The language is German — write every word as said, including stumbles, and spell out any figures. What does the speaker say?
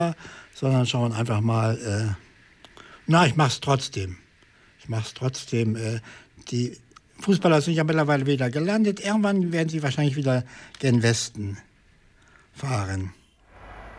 sondern schauen einfach mal, äh, na, ich mach's trotzdem. Ich mach's trotzdem. Äh, die Fußballer sind ja mittlerweile wieder gelandet. Irgendwann werden sie wahrscheinlich wieder gen Westen fahren.